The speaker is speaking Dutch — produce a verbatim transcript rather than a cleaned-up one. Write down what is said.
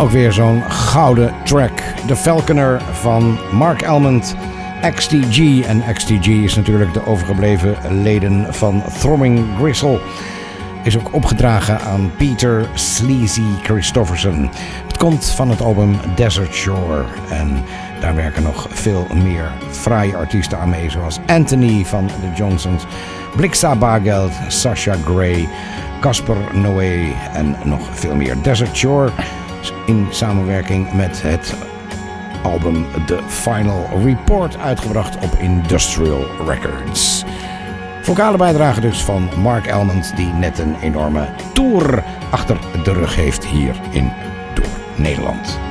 ook weer zo'n gouden track. The Falconer van Mark Almond, X T G. En X T G is natuurlijk de overgebleven leden van Throbbing Gristle. Is ook opgedragen aan Peter Sleazy Christopherson. Het komt van het album Desert Shore. En daar werken nog veel meer fraaie artiesten aan mee. Zoals Anthony van The Johnsons, Blixa Bargeld, Sasha Gray, Casper Noé en nog veel meer. Desert Shore in samenwerking met het album The Final Report, uitgebracht op Industrial Records. Vocale bijdrage dus van Mark Almond, die net een enorme tour achter de rug heeft hier in door Nederland.